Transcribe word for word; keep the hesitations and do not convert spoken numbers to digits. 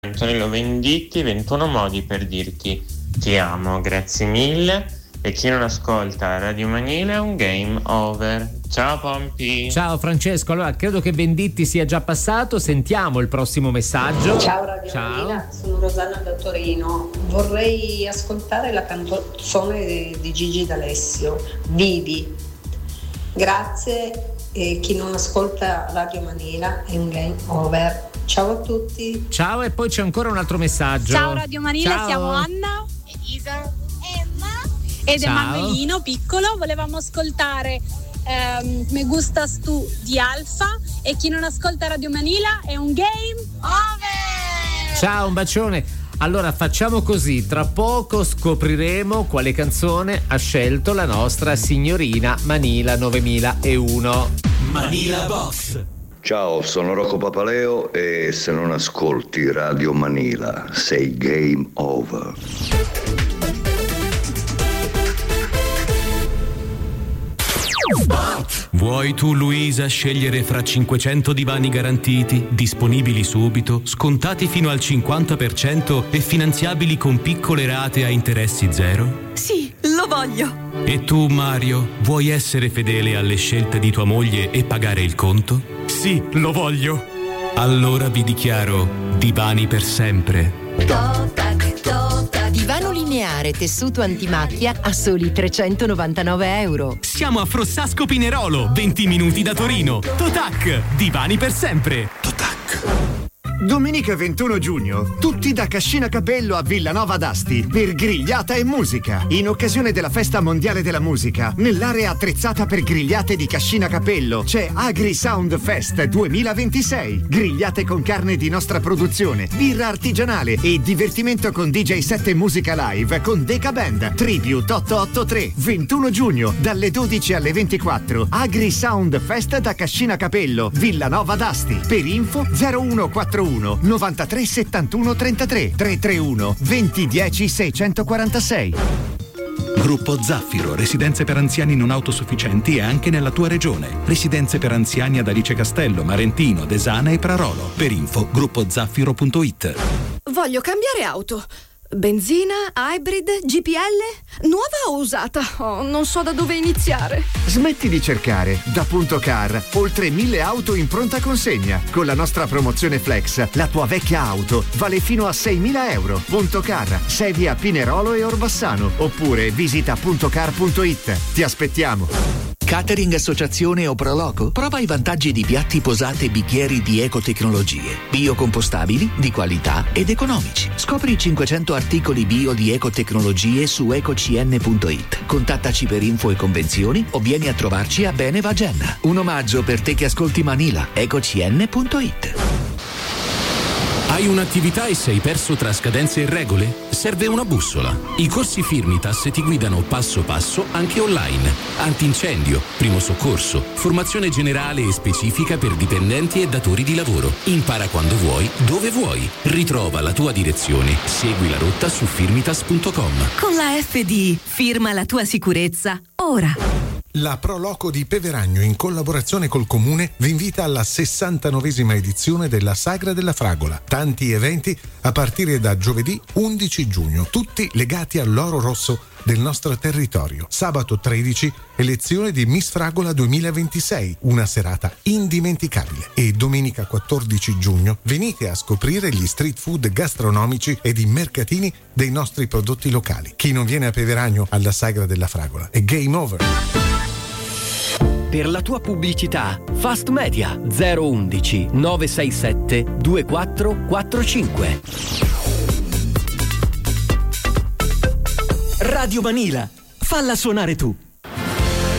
Antonello Venditti, ventuno modi per dirti ti amo, grazie mille. E chi non ascolta Radio Manila è un game over. Ciao Pompi. Ciao Francesco, allora credo che Venditti sia già passato, sentiamo il prossimo messaggio. Ciao Radio Ciao. Manila, sono Rosanna da Torino. Vorrei ascoltare la canzone di Gigi D'Alessio, Vivi. Grazie, e chi non ascolta Radio Manila è un game over. Ciao a tutti. Ciao, e poi c'è ancora un altro messaggio. Ciao Radio Manila, Ciao. siamo Anna, Elisa, ed Ciao. Emanuelino piccolo. Volevamo ascoltare ehm, Me Gustas Tu di Alfa, e chi non ascolta Radio Manila è un game over. Ciao, un bacione. Allora facciamo così, tra poco scopriremo quale canzone ha scelto la nostra signorina Manila novemilauno. Manila Box. Ciao, sono Rocco Papaleo e se non ascolti Radio Manila sei game over. Vuoi tu, Luisa, scegliere fra cinquecento divani garantiti, disponibili subito, scontati fino al cinquanta per cento e finanziabili con piccole rate a interessi zero? Sì, lo voglio. E tu, Mario, vuoi essere fedele alle scelte di tua moglie e pagare il conto? Sì, lo voglio. Allora vi dichiaro divani per sempre. Totac, Totac. Divano lineare tessuto antimacchia a soli trecentonovantanove euro. Siamo a Frossasco Pinerolo, venti minuti da Torino. Totac, divani per sempre. Totac. Domenica ventuno giugno, tutti da Cascina Capello a Villanova d'Asti per grigliata e musica. In occasione della Festa Mondiale della Musica, nell'area attrezzata per grigliate di Cascina Capello c'è Agri Sound Fest duemilaventisei. Grigliate con carne di nostra produzione, birra artigianale e divertimento con D J set e musica live con Deca Band. Tribute ottocentoottantatré, ventuno giugno, dalle dodici alle ventiquattro. Agri Sound Fest da Cascina Capello, Villanova d'Asti. Per info zero uno quattro uno novantatré settantuno trentatré tre tre uno venti dieci seicentoquarantasei. Gruppo Zaffiro, residenze per anziani non autosufficienti e anche nella tua regione. Residenze per anziani ad Alice Castello, Marentino, Desana e Prarolo. Per info gruppo zaffiro punto it. Voglio cambiare auto. Benzina, hybrid, G P L? Nuova o usata? Oh, non so da dove iniziare. Smetti di cercare. Da Punto Car, oltre mille auto in pronta consegna. Con la nostra promozione Flex, la tua vecchia auto vale fino a seimila euro. Punto Car, sedi a Pinerolo e Orbassano. Oppure visita puntocar punto it. Ti aspettiamo. Catering Associazione o Proloco? Prova i vantaggi di piatti, posate e bicchieri di ecotecnologie, biocompostabili, di qualità ed economici. Scopri i cinquecento articoli bio di ecotecnologie su ecocn punto it. Contattaci per info e convenzioni o vieni a trovarci a Bene Vagenna. Un omaggio per te che ascolti Manila. ecocn punto it. Hai un'attività e sei perso tra scadenze e regole? Serve una bussola. I corsi Firmitas ti guidano passo passo anche online. Antincendio, primo soccorso, formazione generale e specifica per dipendenti e datori di lavoro. Impara quando vuoi, dove vuoi. Ritrova la tua direzione. Segui la rotta su firmitas punto com. Con la F D, firma la tua sicurezza ora. La Proloco di Peveragno, in collaborazione col Comune, vi invita alla sessantanovesima edizione della Sagra della Fragola. Tanti eventi a partire da giovedì undici giugno, tutti legati all'oro rosso del nostro territorio. Sabato tredici, elezione di Miss Fragola duemilaventisei, una serata indimenticabile. E domenica quattordici giugno venite a scoprire gli street food gastronomici ed i mercatini dei nostri prodotti locali. Chi non viene a Peveragno alla Sagra della Fragola è game over. Per la tua pubblicità, Fast Media zero undici nove sei sette due quattro quattro cinque. Radio Manila, falla suonare tu.